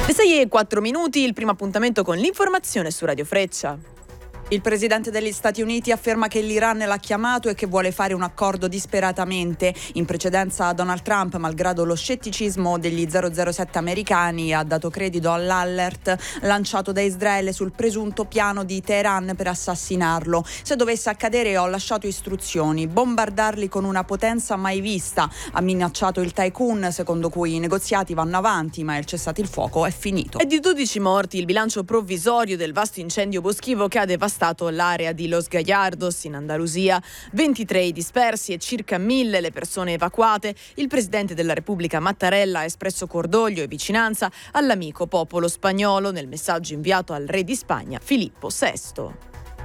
Le 6:04, il primo appuntamento con l'informazione su Radio Freccia. Il presidente degli Stati Uniti afferma che l'Iran l'ha chiamato e che vuole fare un accordo disperatamente. In precedenza Donald Trump, malgrado lo scetticismo degli 007 americani, ha dato credito all'alert lanciato da Israele sul presunto piano di Teheran per assassinarlo. Se dovesse accadere, ho lasciato istruzioni: bombardarli con una potenza mai vista. Ha minacciato il tycoon, secondo cui i negoziati vanno avanti, ma il cessate il fuoco è finito. È di 12 morti il bilancio provvisorio del vasto incendio boschivo che ha devastato l'area di Los Gallardos in Andalusia. 23 i dispersi e circa 1.000 le persone evacuate. Il presidente della Repubblica Mattarella ha espresso cordoglio e vicinanza all'amico popolo spagnolo nel messaggio inviato al re di Spagna Filippo VI.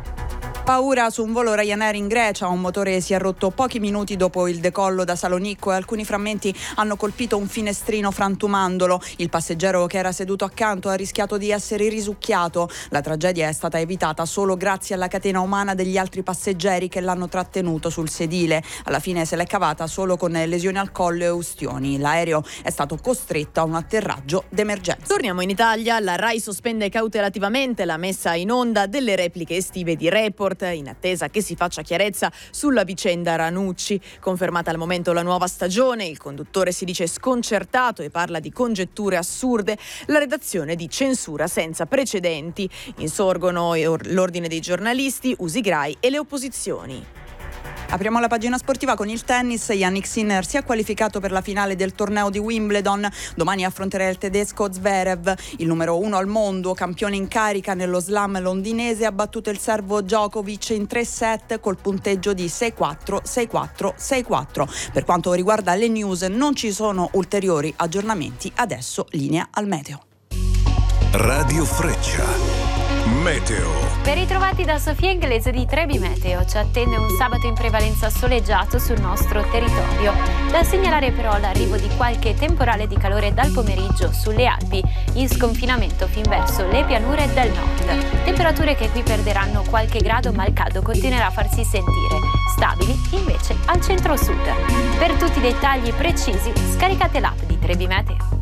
Paura su un volo Ryanair in Grecia. Un motore si è rotto pochi minuti dopo il decollo da Salonicco e alcuni frammenti hanno colpito un finestrino frantumandolo. Il passeggero che era seduto accanto ha rischiato di essere risucchiato. La tragedia è stata evitata solo grazie alla catena umana degli altri passeggeri che l'hanno trattenuto sul sedile. Alla fine se l'è cavata solo con lesioni al collo e ustioni. L'aereo è stato costretto a un atterraggio d'emergenza. Torniamo in Italia. La RAI sospende cautelativamente la messa in onda delle repliche estive di Report, in attesa che si faccia chiarezza sulla vicenda Ranucci. Confermata al momento la nuova stagione, il conduttore si dice sconcertato e parla di congetture assurde. La redazione di censura senza precedenti. Insorgono l'ordine dei giornalisti, Usigrai e le opposizioni. Apriamo la pagina sportiva con il tennis. Jannik Sinner si è qualificato per la finale del torneo di Wimbledon. Domani affronterà il tedesco Zverev. Il numero 1 al mondo, campione in carica nello slam londinese, ha battuto il serbo Djokovic in 3 set col punteggio di 6-4, 6-4, 6-4. Per quanto riguarda le news, non ci sono ulteriori aggiornamenti. Adesso linea al meteo. Radio Freccia. Meteo. Ben ritrovati da Sofia Inglese di Trebi Meteo. Ci attende un sabato in prevalenza soleggiato sul nostro territorio. Da segnalare però l'arrivo di qualche temporale di calore dal pomeriggio sulle Alpi, in sconfinamento fin verso le pianure del nord. Temperature che qui perderanno qualche grado, ma il caldo continuerà a farsi sentire. Stabili invece al centro-sud. Per tutti i dettagli precisi scaricate l'app di Trebi Meteo.